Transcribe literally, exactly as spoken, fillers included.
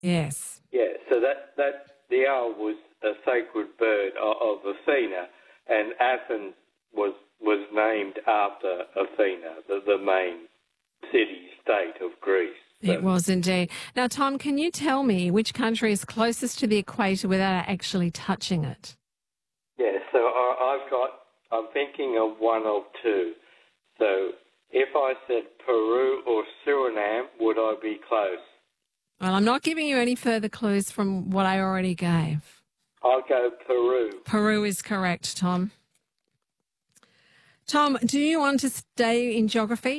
Yes. Yeah, so that, that the owl was a sacred bird of, of Athena, and Athens was was named after Athena, the, the main city-state of Greece. So, It was indeed. Now, Tom, can you tell me which country is closest to the equator without actually touching it? yeah, so I, I've got, I'm thinking of one of two. So if I said Peru or Suriname, would I be close? Well, I'm not giving you any further clues from what I already gave. I'll go Peru. Peru is correct, Tom. Tom, do you want to stay in geography?